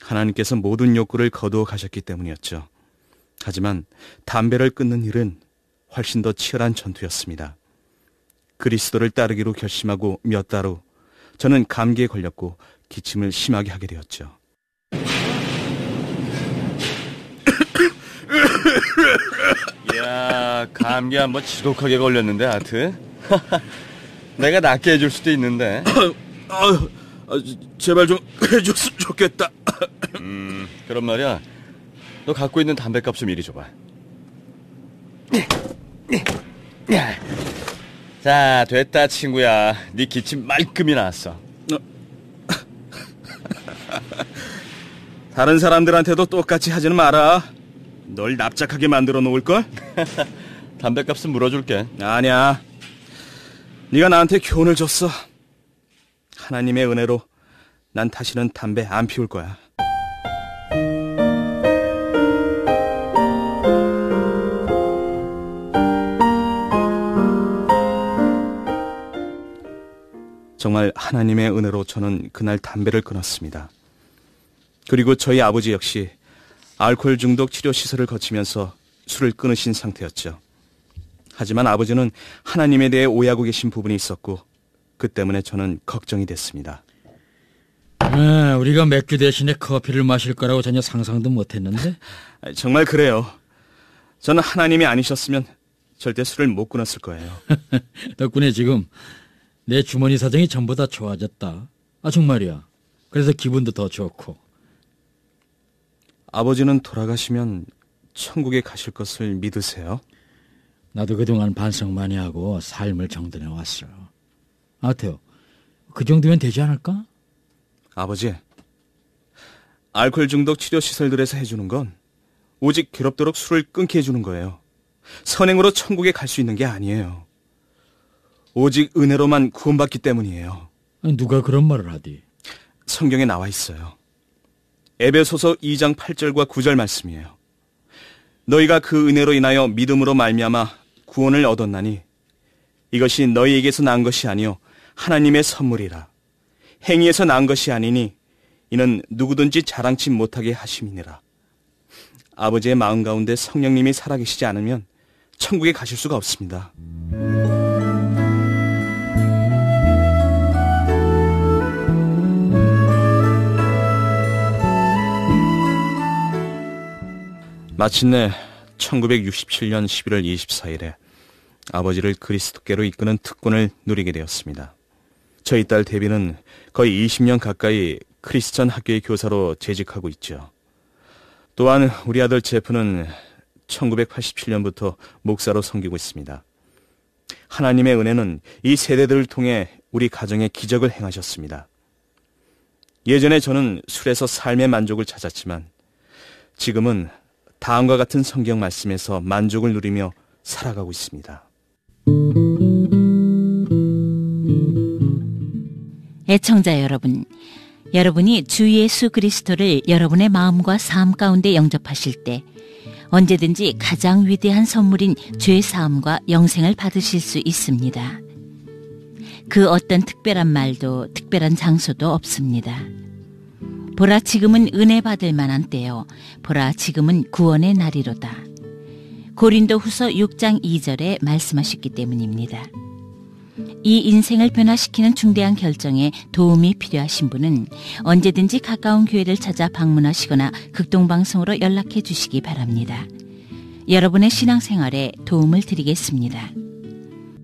하나님께서 모든 욕구를 거두어 가셨기 때문이었죠. 하지만 담배를 끊는 일은 훨씬 더 치열한 전투였습니다. 그리스도를 따르기로 결심하고 몇 달 후 저는 감기에 걸렸고 기침을 심하게 하게 되었죠. 야, 감기 한번 지독하게 걸렸는데, 아트. 내가 낫게 해줄 수도 있는데. 제발 좀 해줬으면 좋겠다. 그런 말이야. 너 갖고 있는 담배값 좀 이리 줘봐. 자, 됐다 친구야. 네 기침 말끔히 나았어. 다른 사람들한테도 똑같이 하지는 마라. 널 납작하게 만들어 놓을걸? 담배값은 물어줄게. 아니야. 네가 나한테 교훈을 줬어. 하나님의 은혜로 난 다시는 담배 안 피울 거야. 정말 하나님의 은혜로 저는 그날 담배를 끊었습니다. 그리고 저희 아버지 역시 알코올 중독 치료 시설을 거치면서 술을 끊으신 상태였죠. 하지만 아버지는 하나님에 대해 오해하고 계신 부분이 있었고 그 때문에 저는 걱정이 됐습니다. 우리가 맥주 대신에 커피를 마실 거라고 전혀 상상도 못했는데. 정말 그래요. 저는 하나님이 아니셨으면 절대 술을 못 끊었을 거예요. 덕분에 지금 내 주머니 사정이 전부 다 좋아졌다. 정말이야. 그래서 기분도 더 좋고. 아버지는 돌아가시면 천국에 가실 것을 믿으세요? 나도 그동안 반성 많이 하고 삶을 정돈해 왔어. 아테오, 그 정도면 되지 않을까? 아버지, 알코올 중독 치료 시설들에서 해주는 건 오직 괴롭도록 술을 끊게 해주는 거예요. 선행으로 천국에 갈 수 있는 게 아니에요. 오직 은혜로만 구원받기 때문이에요. 누가 그런 말을 하디? 성경에 나와 있어요. 에베소서 2장 8절과 9절 말씀이에요. 너희가 그 은혜로 인하여 믿음으로 말미암아 구원을 얻었나니 이것이 너희에게서 난 것이 아니요 하나님의 선물이라. 행위에서 난 것이 아니니 이는 누구든지 자랑치 못하게 하심이니라. 아버지의 마음 가운데 성령님이 살아계시지 않으면 천국에 가실 수가 없습니다. 마침내 1967년 11월 24일에 아버지를 그리스도께로 이끄는 특권을 누리게 되었습니다. 저희 딸 데비는 거의 20년 가까이 크리스천 학교의 교사로 재직하고 있죠. 또한 우리 아들 제프는 1987년부터 목사로 섬기고 있습니다. 하나님의 은혜는 이 세대들을 통해 우리 가정에 기적을 행하셨습니다. 예전에 저는 술에서 삶의 만족을 찾았지만 지금은 다음과 같은 성경 말씀에서 만족을 누리며 살아가고 있습니다. 애청자 여러분, 여러분이 주 예수 그리스도를 여러분의 마음과 삶 가운데 영접하실 때 언제든지 가장 위대한 선물인 죄 사함과 영생을 받으실 수 있습니다. 그 어떤 특별한 말도 특별한 장소도 없습니다. 보라, 지금은 은혜 받을 만한 때요. 보라, 지금은 구원의 날이로다. 고린도후서 6장 2절에 말씀하셨기 때문입니다. 이 인생을 변화시키는 중대한 결정에 도움이 필요하신 분은 언제든지 가까운 교회를 찾아 방문하시거나 극동방송으로 연락해 주시기 바랍니다. 여러분의 신앙생활에 도움을 드리겠습니다.